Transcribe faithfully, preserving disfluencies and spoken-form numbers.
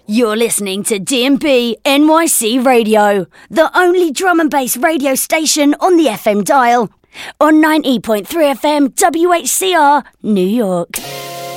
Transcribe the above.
You're listening to D and B N Y C Radio, the only drum and bass radio station on the F M dial, on ninety point three F M W H C R, New York.